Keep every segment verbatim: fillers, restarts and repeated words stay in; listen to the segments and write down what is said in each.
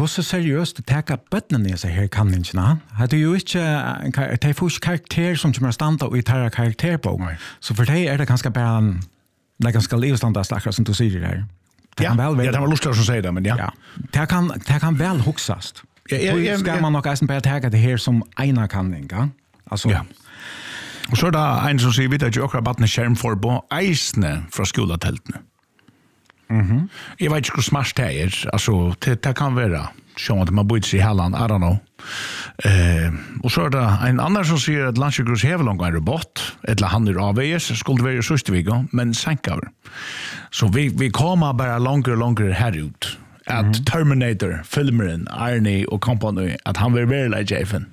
hur så seriöst det täcka bötnen i sig här kanningarna. Hade ju inte det får karaktär som kommer att stanna i tarra karaktär på. Så för dig är det ganska bara en det ganska livstanda stackars som du säger där. Det ja, väl ja, det var lustigt som säger det, men ja. ja. Det kan det kan väl huxast. Ja, ja, ja, ska ja. man nog nästan bara täcka det här som ena kanning, ja? Alltså ja. Och så är det en som säger vid att jag också har battna skärm för på eisne från skolatältene. Mhm. Jag vet inte hur smart det är. Alltså, det, det kan vara så att man bor i Halland, I don't know. Eh, och så är det en annan som säger att Landsjøgrus hever långt en robot, eller han är A V S, skulle vara sista veckan, men sänkar. Så vi, vi kommer bara längre och längre här ut. Att mm-hmm. Terminator, filmeren, Arnie och company, att han vill vara like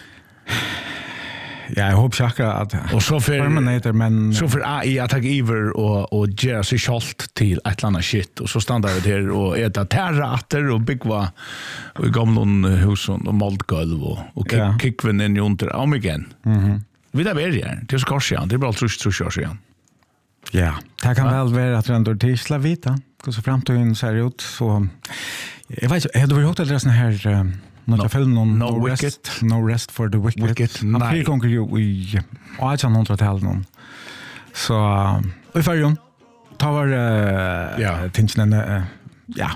Ja, jag hoppas akkurat att och så för Terminator, men så för A I attack Iver och och göra sig självt till ett annat shit och så stannar vi där och äta terrater och byggva och i gamla husen och maltgolv och och kick, yeah. kickven in under om igen. Mhm. Vi där är det. Det är så kanske det är bara trust trust körs igen. Ja, det kan väl vara att det ändå tisla vita. Hur så framtiden ser ut så jag vet inte, har du hört det sån här några film någon no, no rest no rest for the wicked. wicked. Han fick gånger ju i artonhundratalet någon. Så i färjan tar var ja tingen uh, ja.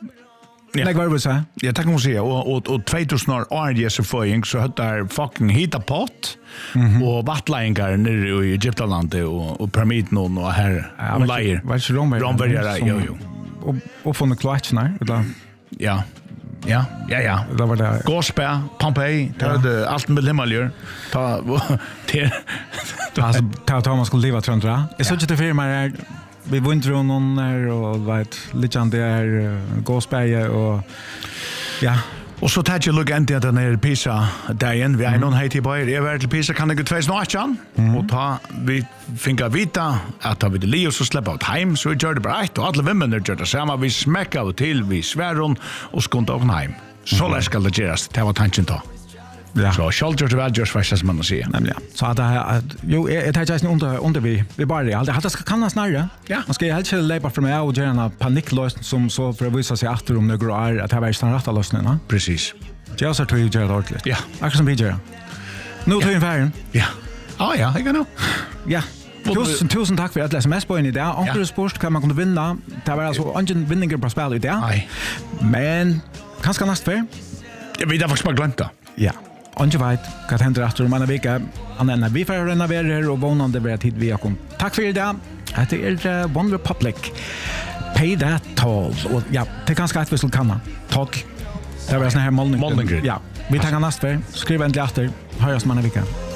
Ja. Like vad vill säga? Ja, tack måste säga och och och tvåtusen år är så förring så hade där fucking hita pot mm-hmm. och vattlingar nere i Egyptalandet och och pyramiden och här ja, och lejer. Vad är Rom? Rom börjar jo jo. Och och från klatchnar eller ja. Ja, ja, ja. Det var det. Gåsberg, Pompeji, det hade allt med himmelgör. Ta till alltså ta ta man skulle leva tror jag. Jag såg det för mig är vi var inte någon där och vet lite an där Gåsberg och ja. Och så tar jag lugg inte att den är Pisa dagen. Vi är någon hej till Bayer. Jag var till Pisa kan det gå två snart igen. Och ta vi finka vita att vi det Leo så släppa ut hem så gör det bra och alla vänner gör det samma vi smäcka av till vi sväron och skonta av hem. Så lär ska det göras. Det var tanken då. Ja. Så shelter to väl just fast man säger. Nämligen. Så att det jo det tar just under under vi vi bara det. Det hade kan man snarare. Ja. Man ska ju helst lägga för mig och göra en paniklösning som så för att visa sig åter om några år att det var stanna rätta lösningen. Precis. Jag så tror jag gör det ordentligt. Ja. Akkurat som vi gör. Nu tar vi färgen. Ja. Ja, ja, jag kan nog. Ja. Tusen, tusen tack för att S M S på en idé. Onkel sport kan man kunna vinna. Det var alltså ingen vinningar på spel i det. Nej. Men kanske nästa för. Jag vet faktiskt bara glömt det. Ja. Och jag vet vad händer efter om en vecka. Anna vi får renovera här och vånande blir tid vi har kom. Tack för det. Det är uh, One Republic. Pay that toll. Och ja, det kan ska att vi skulle kunna. Tack. Det var sån här målning. Målning. Ja. Vi tar nästa för. Skriv en efter. Höras man en vecka.